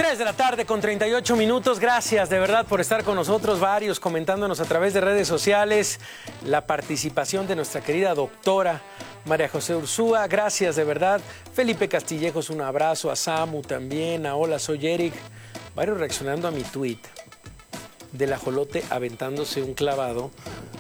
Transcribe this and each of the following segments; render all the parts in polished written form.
3 de la tarde con 38 minutos. Gracias de verdad por estar con nosotros, varios comentándonos a través de redes sociales la participación de nuestra querida doctora María José Ursúa. Gracias de verdad. Felipe Castillejos, un abrazo. A Samu también. A Hola, soy Eric. Varios reaccionando a mi tweet del ajolote aventándose un clavado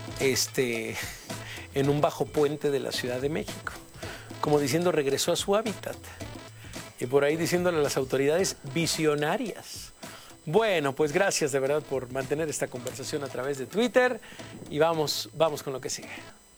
en un bajo puente de la Ciudad de México. Como diciendo, regresó a su hábitat. Y por ahí diciéndole a las autoridades visionarias. Bueno, pues gracias de verdad por mantener esta conversación a través de Twitter. Y vamos con lo que sigue.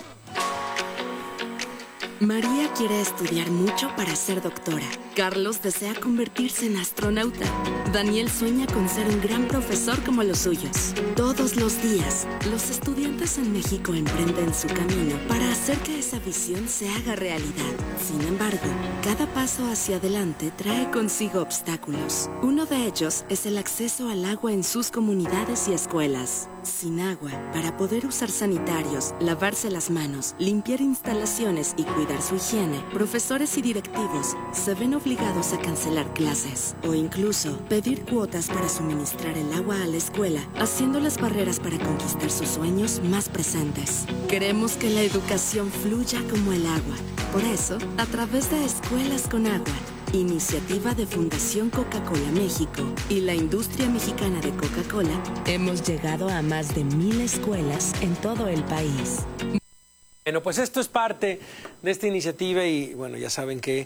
María quiere estudiar mucho para ser doctora. Carlos desea convertirse en astronauta. Daniel sueña con ser un gran profesor como los suyos. Todos los días, los estudiantes en México emprenden su camino para hacer que esa visión se haga realidad. Sin embargo, cada paso hacia adelante trae consigo obstáculos. Uno de ellos es el acceso al agua en sus comunidades y escuelas. Sin agua, para poder usar sanitarios, lavarse las manos, limpiar instalaciones y cuidar su higiene, profesores y directivos se ven obligados a cancelar clases o incluso pedir cuotas para suministrar el agua a la escuela, haciéndoles barreras para conquistar sus sueños más presentes. Queremos que la educación fluya como el agua. Por eso, a través de Escuelas con Agua, iniciativa de Fundación Coca-Cola México y la industria mexicana de Coca-Cola, hemos llegado a más de 1000 escuelas en todo el país. Bueno, pues esto es parte de esta iniciativa y bueno, ya saben que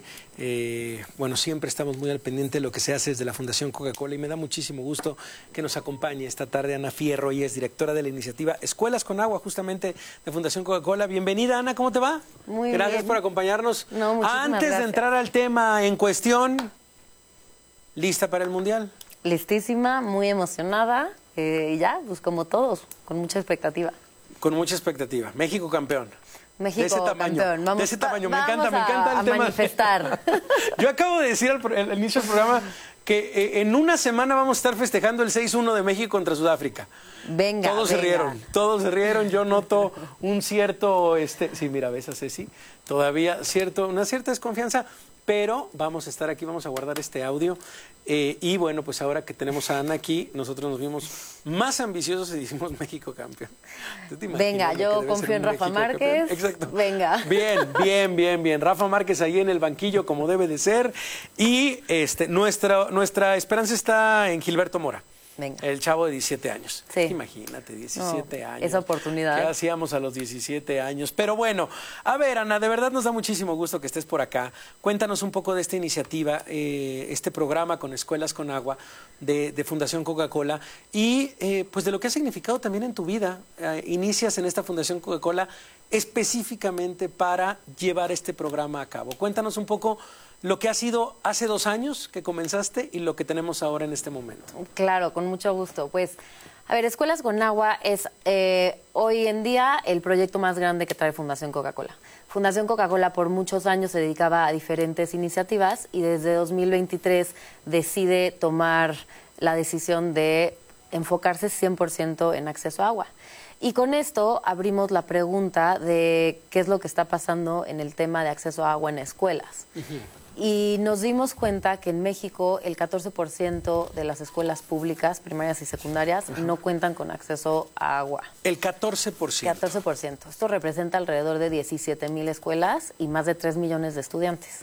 siempre estamos muy al pendiente de lo que se hace desde la Fundación Coca-Cola y me da muchísimo gusto que nos acompañe esta tarde Ana Fierro. Ella es directora de la iniciativa Escuelas con Agua, justamente de Fundación Coca-Cola. Bienvenida, Ana, ¿cómo te va? Muy bien. Gracias por acompañarnos. No, Antes de entrar al tema en cuestión, ¿lista para el Mundial? Listísima, muy emocionada y ya, pues como todos, con mucha expectativa. Con mucha expectativa. México campeón. México de ese tamaño, campeón. Vamos, de ese tamaño. Me vamos encanta el tema. Manifestar. Yo acabo de decir al inicio del programa que en una semana vamos a estar festejando el 6-1 de México contra Sudáfrica. Venga, todos se rieron. Yo noto un cierto, sí, mira, ves a Ceci, todavía una cierta desconfianza, pero vamos a estar aquí, vamos a guardar este audio. Y bueno, pues ahora que tenemos a Ana aquí, nosotros nos vimos más ambiciosos y decimos México campeón. Venga, yo confío en Rafa Márquez. Exacto. Venga. Bien. Rafa Márquez ahí en el banquillo como debe de ser. Y nuestra esperanza está en Gilberto Mora. Venga. El chavo de 17 años. Sí. Imagínate, 17 años. Esa oportunidad. ¿Qué hacíamos a los 17 años? Pero bueno, a ver, Ana, de verdad nos da muchísimo gusto que estés por acá. Cuéntanos un poco de esta iniciativa, este programa con Escuelas con Agua de Fundación Coca-Cola y pues de lo que ha significado también en tu vida. Inicias en esta Fundación Coca-Cola específicamente para llevar este programa a cabo. Cuéntanos un poco lo que ha sido hace 2 años que comenzaste y lo que tenemos ahora en este momento. Claro, con mucho gusto. Pues, a ver, Escuelas con Agua es hoy en día el proyecto más grande que trae Fundación Coca-Cola. Fundación Coca-Cola por muchos años se dedicaba a diferentes iniciativas y desde 2023 decide tomar la decisión de enfocarse 100% en acceso a agua. Y con esto abrimos la pregunta de qué es lo que está pasando en el tema de acceso a agua en escuelas. Y nos dimos cuenta que en México el 14% de las escuelas públicas, primarias y secundarias, no cuentan con acceso a agua. El 14%. 14%. Esto representa alrededor de 17,000 escuelas y más de 3 millones de estudiantes.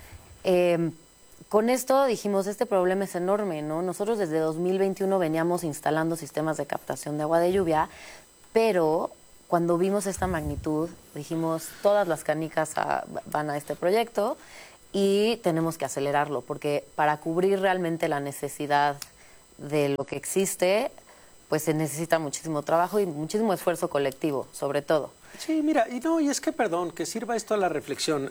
Con esto dijimos, este problema es enorme, ¿no? Nosotros desde 2021 veníamos instalando sistemas de captación de agua de lluvia, pero cuando vimos esta magnitud, dijimos, todas las canicas van a este proyecto y tenemos que acelerarlo, porque para cubrir realmente la necesidad de lo que existe, pues se necesita muchísimo trabajo y muchísimo esfuerzo colectivo, sobre todo. Sí, mira, y es que, perdón, que sirva esto a la reflexión.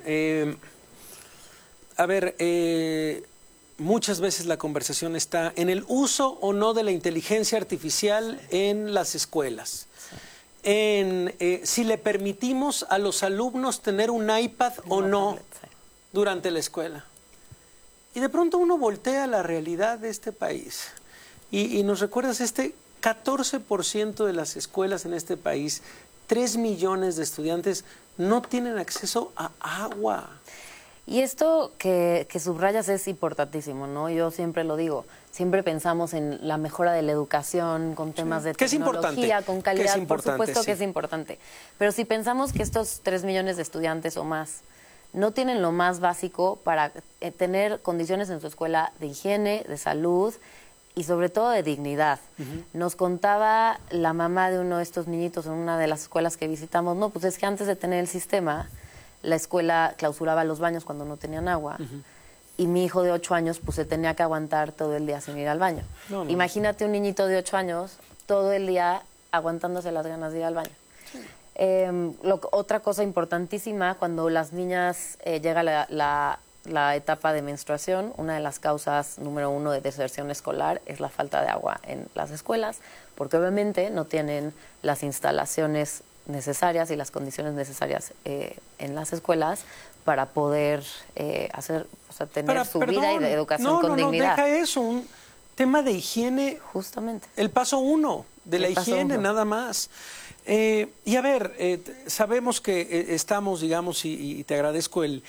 Muchas veces la conversación está en el uso o no de la inteligencia artificial en las escuelas. En si le permitimos a los alumnos tener un iPad o no durante la escuela. Y de pronto uno voltea a la realidad de este país y nos recuerdas 14% de las escuelas en este país, 3 millones de estudiantes no tienen acceso a agua. Y esto que subrayas es importantísimo, ¿no? Yo siempre lo digo, siempre pensamos en la mejora de la educación, con temas de tecnología, con calidad, por supuesto que es importante. Pero si pensamos que estos 3 millones de estudiantes o más no tienen lo más básico para tener condiciones en su escuela de higiene, de salud y sobre todo de dignidad. Nos contaba la mamá de uno de estos niñitos en una de las escuelas que visitamos, no, pues es que antes de tener el sistema, la escuela clausuraba los baños cuando no tenían agua. Y mi hijo de 8 años pues se tenía que aguantar todo el día sin ir al baño. Imagínate un niñito de 8 años todo el día aguantándose las ganas de ir al baño. Otra cosa importantísima, cuando las niñas llega la etapa de menstruación, una de las causas número 1 de deserción escolar es la falta de agua en las escuelas, porque obviamente no tienen las instalaciones necesarias y las condiciones necesarias en las escuelas para poder tener su vida y de educación con dignidad. No, deja eso, un tema de higiene. Justamente. El paso 1 de la higiene, nada más. Y a ver, sabemos que estamos, digamos, y te agradezco el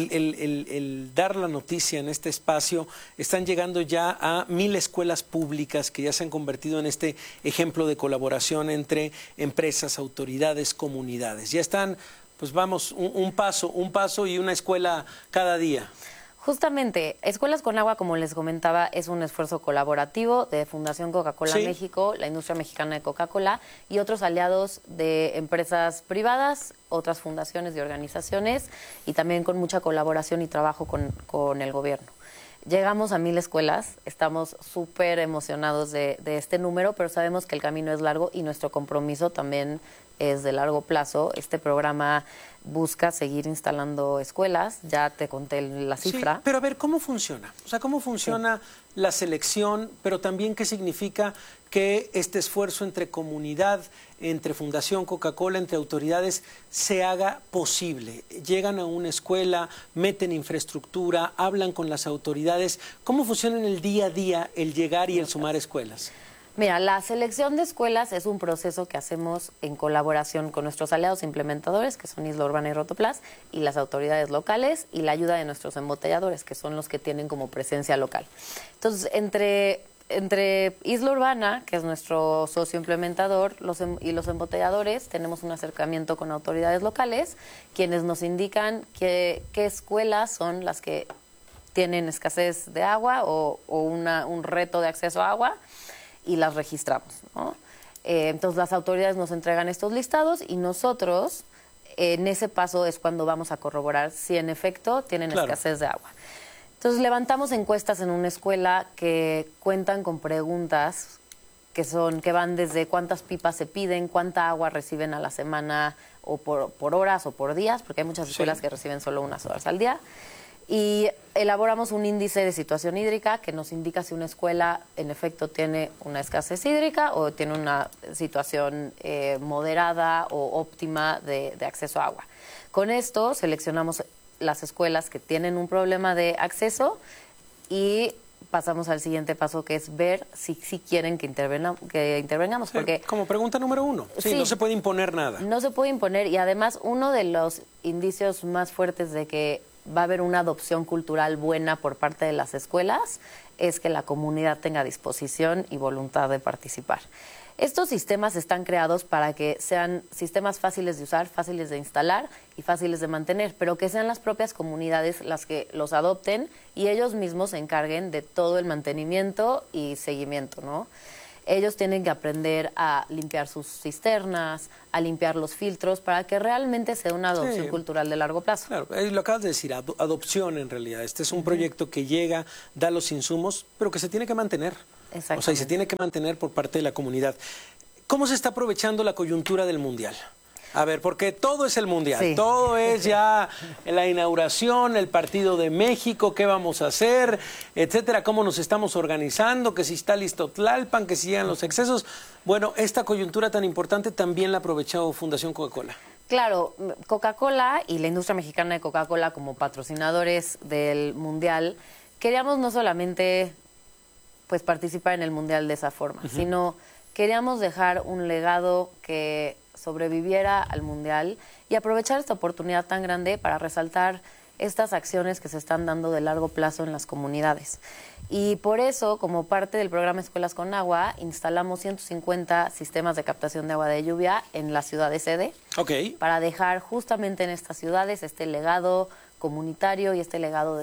dar la noticia en este espacio, están llegando ya a 1000 escuelas públicas que ya se han convertido en este ejemplo de colaboración entre empresas, autoridades, comunidades. Ya están, pues vamos, un paso y una escuela cada día. Justamente, Escuelas con Agua, como les comentaba, es un esfuerzo colaborativo de Fundación Coca-Cola México, la industria mexicana de Coca-Cola y otros aliados de empresas privadas, otras fundaciones y organizaciones y también con mucha colaboración y trabajo con el gobierno. Llegamos a 1000 escuelas, estamos súper emocionados de este número, pero sabemos que el camino es largo y nuestro compromiso también es de largo plazo. Este programa busca seguir instalando escuelas, ya te conté la cifra. Sí, pero a ver, ¿cómo funciona? O sea, ¿cómo funciona la selección, pero también qué significa que este esfuerzo entre comunidad, entre Fundación Coca-Cola, entre autoridades, se haga posible? Llegan a una escuela, meten infraestructura, hablan con las autoridades. ¿Cómo funciona en el día a día el llegar y el sumar escuelas? Mira, la selección de escuelas es un proceso que hacemos en colaboración con nuestros aliados implementadores, que son Isla Urbana y Rotoplas, y las autoridades locales, y la ayuda de nuestros embotelladores, que son los que tienen como presencia local. Entonces, entre Isla Urbana, que es nuestro socio implementador, y los embotelladores, tenemos un acercamiento con autoridades locales, quienes nos indican qué escuelas son las que tienen escasez de agua o un reto de acceso a agua, y las registramos, ¿no? Entonces las autoridades nos entregan estos listados y nosotros en ese paso es cuando vamos a corroborar si en efecto tienen escasez de agua. Entonces levantamos encuestas en una escuela que cuentan con preguntas que van desde cuántas pipas se piden, cuánta agua reciben a la semana o por horas o por días, porque hay muchas escuelas que reciben solo unas horas al día. Y elaboramos un índice de situación hídrica que nos indica si una escuela en efecto tiene una escasez hídrica o tiene una situación moderada o óptima de acceso a agua. Con esto seleccionamos las escuelas que tienen un problema de acceso y pasamos al siguiente paso, que es ver si quieren que intervengamos. Porque, como pregunta número 1, no se puede imponer nada. No se puede imponer y además uno de los indicios más fuertes de que va a haber una adopción cultural buena por parte de las escuelas es que la comunidad tenga disposición y voluntad de participar. Estos sistemas están creados para que sean sistemas fáciles de usar, fáciles de instalar y fáciles de mantener, pero que sean las propias comunidades las que los adopten y ellos mismos se encarguen de todo el mantenimiento y seguimiento, ¿no? Ellos tienen que aprender a limpiar sus cisternas, a limpiar los filtros, para que realmente sea una adopción cultural de largo plazo. Claro, lo acabas de decir, adopción en realidad. Este es un proyecto que llega, da los insumos, pero que se tiene que mantener. Exactamente. O sea, y se tiene que mantener por parte de la comunidad. ¿Cómo se está aprovechando la coyuntura del Mundial? A ver, porque todo es el Mundial, todo es ya la inauguración, el partido de México, qué vamos a hacer, etcétera, cómo nos estamos organizando, que si está listo Tlalpan, que si llegan los excesos. Bueno, esta coyuntura tan importante también la ha aprovechado Fundación Coca-Cola. Claro, Coca-Cola y la industria mexicana de Coca-Cola como patrocinadores del Mundial, queríamos no solamente pues participar en el Mundial de esa forma, sino queríamos dejar un legado que sobreviviera al Mundial y aprovechar esta oportunidad tan grande para resaltar estas acciones que se están dando de largo plazo en las comunidades. Y por eso, como parte del programa Escuelas con Agua, instalamos 150 sistemas de captación de agua de lluvia en la ciudad de sede, para dejar justamente en estas ciudades este legado comunitario y este legado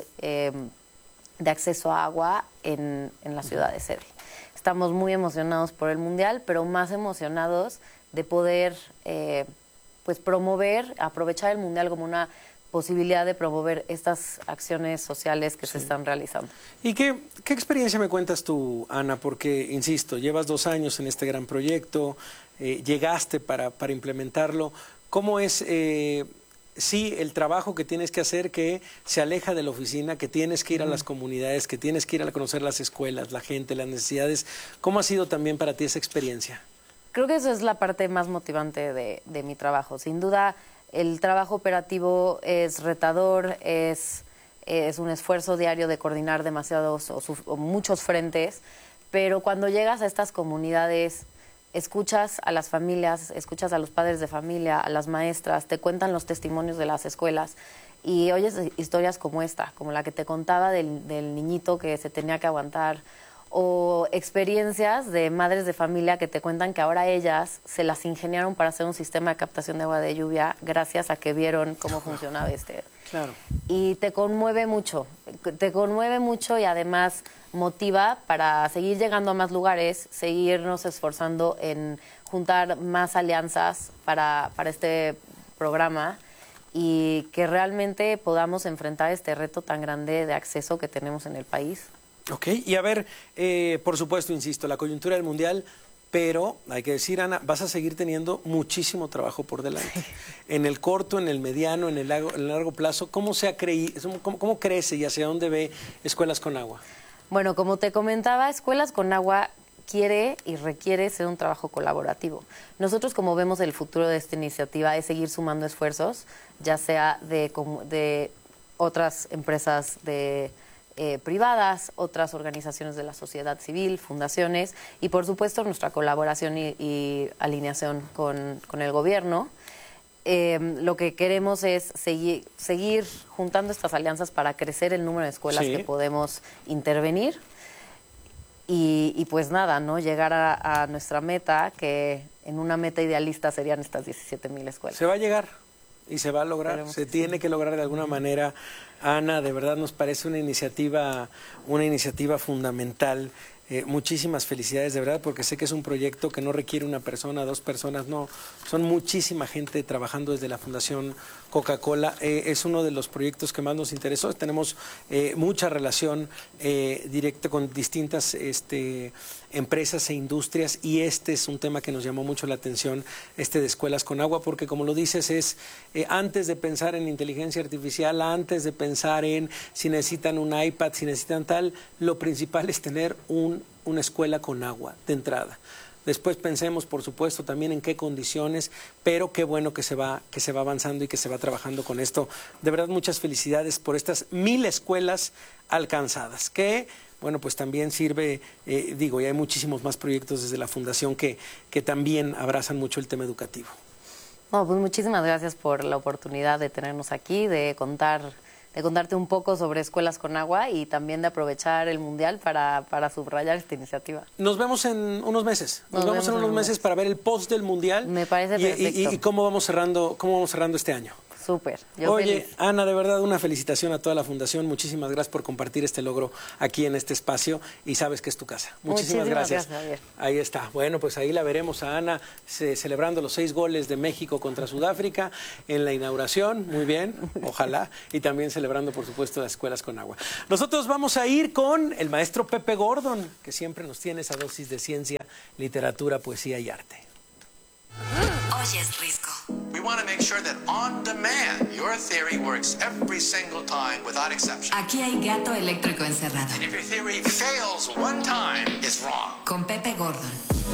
de acceso a agua en la ciudad de sede. Estamos muy emocionados por el Mundial, pero más emocionados de poder pues promover, aprovechar el Mundial como una posibilidad de promover estas acciones sociales que se están realizando. ¿Y qué experiencia me cuentas tú, Ana? Porque, insisto, llevas 2 años en este gran proyecto, llegaste para implementarlo. ¿Cómo es, sí, el trabajo que tienes que hacer, que se aleja de la oficina, que tienes que ir a las comunidades, que tienes que ir a conocer las escuelas, la gente, las necesidades? ¿Cómo ha sido también para ti esa experiencia? Creo que eso es la parte más motivante de mi trabajo. Sin duda, el trabajo operativo es retador, es un esfuerzo diario de coordinar demasiados o muchos frentes, pero cuando llegas a estas comunidades, escuchas a las familias, escuchas a los padres de familia, a las maestras, te cuentan los testimonios de las escuelas y oyes historias como esta, como la que te contaba del niñito que se tenía que aguantar, o experiencias de madres de familia que te cuentan que ahora ellas se las ingeniaron para hacer un sistema de captación de agua de lluvia gracias a que vieron cómo funcionaba este. Claro. Y te conmueve mucho y además motiva para seguir llegando a más lugares, seguirnos esforzando en juntar más alianzas para este programa y que realmente podamos enfrentar este reto tan grande de acceso que tenemos en el país. Ok, y a ver, por supuesto, insisto, la coyuntura del Mundial, pero hay que decir, Ana, vas a seguir teniendo muchísimo trabajo por delante. En el corto, en el mediano, en el largo plazo, ¿cómo crece y hacia dónde ve Escuelas con Agua? Bueno, como te comentaba, Escuelas con Agua quiere y requiere ser un trabajo colaborativo. Nosotros, como vemos el futuro de esta iniciativa, es seguir sumando esfuerzos, ya sea de otras empresas privadas, otras organizaciones de la sociedad civil, fundaciones y por supuesto nuestra colaboración y alineación con el gobierno. Lo que queremos es seguir juntando estas alianzas para crecer el número de escuelas que podemos intervenir y pues nada, ¿no? Llegar a nuestra meta, que en una meta idealista serían estas 17,000 escuelas. Se va a llegar. Y se va a lograr, Esperemos se tiene que lograr de alguna manera. Ana, de verdad nos parece una iniciativa fundamental. Muchísimas felicidades, de verdad, porque sé que es un proyecto que no requiere una persona, 2 personas, no, son muchísima gente trabajando desde la Fundación Coca-Cola. Es uno de los proyectos que más nos interesó. Tenemos mucha relación directa con distintas empresas e industrias y este es un tema que nos llamó mucho la atención, de Escuelas con Agua, porque como lo dices, es antes de pensar en inteligencia artificial, antes de pensar en si necesitan un iPad, si necesitan tal, lo principal es tener una escuela con agua de entrada. Después pensemos, por supuesto, también en qué condiciones, pero qué bueno que se va avanzando y que se va trabajando con esto. De verdad, muchas felicidades por estas 1,000 escuelas alcanzadas, que, bueno, pues también sirve, y hay muchísimos más proyectos desde la Fundación que también abrazan mucho el tema educativo. No, pues muchísimas gracias por la oportunidad de tenernos aquí, de contarte un poco sobre Escuelas con Agua y también de aprovechar el Mundial para subrayar esta iniciativa. Nos vemos en unos meses. Nos vemos en unos meses para ver el post del Mundial. Me parece perfecto. Y cómo vamos cerrando este año. Súper. Oye, feliz. Ana, de verdad una felicitación a toda la Fundación. Muchísimas gracias por compartir este logro aquí en este espacio y sabes que es tu casa. Muchísimas gracias. Javier. Ahí está. Bueno, pues ahí la veremos a Ana celebrando los 6 goles de México contra Sudáfrica en la inauguración. Muy bien, ojalá. Y también celebrando, por supuesto, las Escuelas con Agua. Nosotros vamos a ir con el maestro Pepe Gordon, que siempre nos tiene esa dosis de ciencia, literatura, poesía y arte. Hoy es Risco. We want to make sure that on demand your theory works every single time without exception. Aquí hay gato eléctrico encerrado. And if your theory fails one time, it's wrong. Con Pepe Gordon.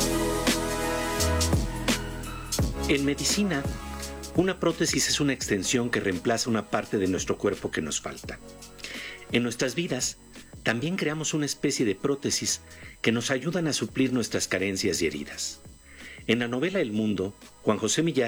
En medicina, una prótesis es una extensión que reemplaza una parte de nuestro cuerpo que nos falta. En nuestras vidas, también creamos una especie de prótesis que nos ayudan a suplir nuestras carencias y heridas. En la novela El Mundo, Juan José Millás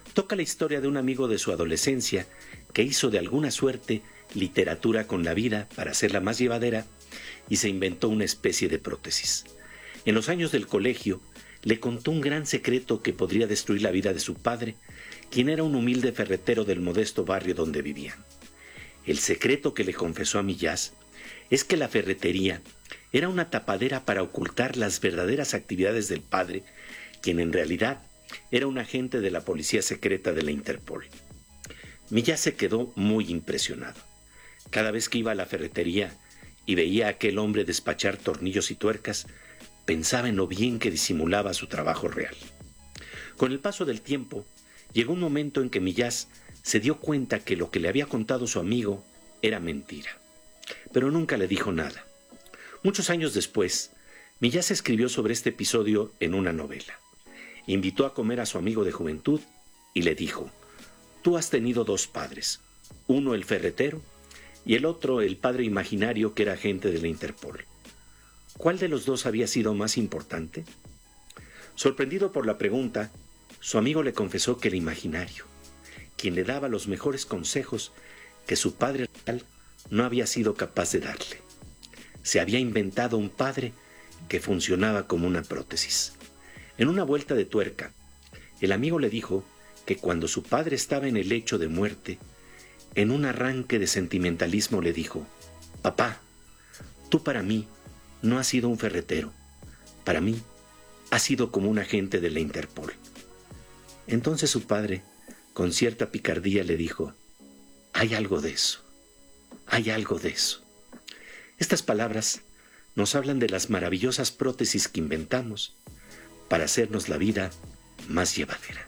toca la historia de un amigo de su adolescencia que hizo de alguna suerte literatura con la vida para hacerla más llevadera y se inventó una especie de prótesis. En los años del colegio, le contó un gran secreto que podría destruir la vida de su padre, quien era un humilde ferretero del modesto barrio donde vivían. El secreto que le confesó a Millás es que la ferretería era una tapadera para ocultar las verdaderas actividades del padre, quien en realidad era un agente de la policía secreta de la Interpol. Millás se quedó muy impresionado. Cada vez que iba a la ferretería y veía a aquel hombre despachar tornillos y tuercas, pensaba en lo bien que disimulaba su trabajo real. Con el paso del tiempo, llegó un momento en que Millás se dio cuenta que lo que le había contado su amigo era mentira, pero nunca le dijo nada. Muchos años después, Millás escribió sobre este episodio en una novela. Invitó a comer a su amigo de juventud y le dijo: «Tú has tenido dos padres, uno el ferretero y el otro el padre imaginario que era agente de la Interpol. ¿Cuál de los dos había sido más importante?». Sorprendido por la pregunta, su amigo le confesó que el imaginario, quien le daba los mejores consejos que su padre real no había sido capaz de darle. Se había inventado un padre que funcionaba como una prótesis. En una vuelta de tuerca, el amigo le dijo que cuando su padre estaba en el lecho de muerte, en un arranque de sentimentalismo le dijo: «Papá, tú para mí no has sido un ferretero, para mí has sido como un agente de la Interpol». Entonces su padre, con cierta picardía, le dijo: «Hay algo de eso, hay algo de eso». Estas palabras nos hablan de las maravillosas prótesis que inventamos para hacernos la vida más llevadera.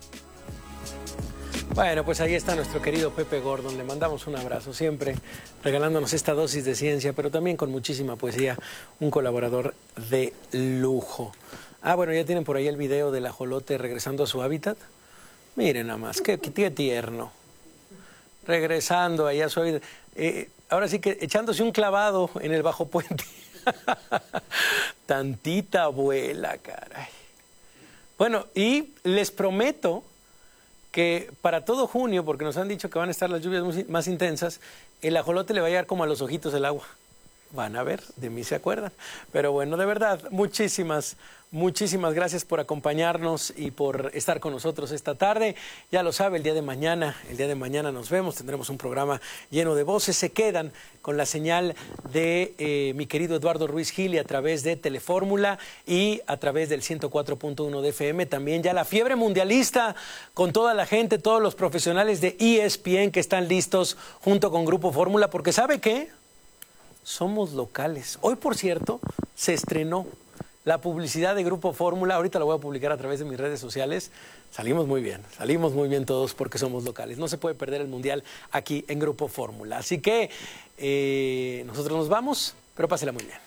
Bueno, pues ahí está nuestro querido Pepe Gordon. Le mandamos un abrazo, siempre regalándonos esta dosis de ciencia, pero también con muchísima poesía. Un colaborador de lujo. Ah, bueno, ya tienen por ahí el video del ajolote regresando a su hábitat. Miren nada más, qué tierno. Regresando ahí a su hábitat. Ahora sí que echándose un clavado en el bajo puente. Tantita abuela, caray. Bueno, y les prometo que para todo junio, porque nos han dicho que van a estar las lluvias más intensas, el ajolote le va a llegar como a los ojitos el agua. Van a ver, de mí se acuerdan. Pero bueno, de verdad, muchísimas gracias por acompañarnos y por estar con nosotros esta tarde. Ya lo sabe, el día de mañana nos vemos, tendremos un programa lleno de voces. Se quedan con la señal de mi querido Eduardo Ruiz Gili a través de Telefórmula y a través del 104.1 de FM. También ya la fiebre mundialista con toda la gente, todos los profesionales de ESPN que están listos junto con Grupo Fórmula, porque ¿sabe qué? Somos locales. Hoy, por cierto, se estrenó la publicidad de Grupo Fórmula. Ahorita la voy a publicar a través de mis redes sociales. Salimos muy bien todos porque somos locales. No se puede perder el Mundial aquí en Grupo Fórmula. Así que nosotros nos vamos, pero pásela muy bien.